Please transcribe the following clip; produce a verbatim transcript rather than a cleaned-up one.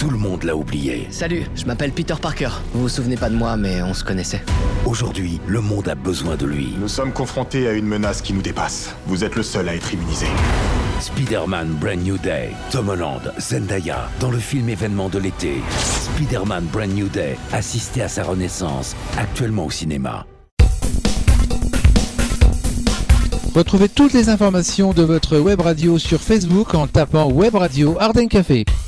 tout le monde l'a oublié. Salut, je m'appelle Peter Parker. Vous vous souvenez pas de moi, mais on se connaissait. Aujourd'hui, le monde a besoin de lui. Nous sommes confrontés à une menace qui nous dépasse. Vous êtes le seul à être immunisé. Spider-Man Brand New Day. Tom Holland, Zendaya, dans le film événement de l'été. Spider-Man Brand New Day, assistez à sa renaissance, actuellement au cinéma. Retrouvez toutes les informations de votre web radio sur Facebook en tapant Web Radio Ardenne Café.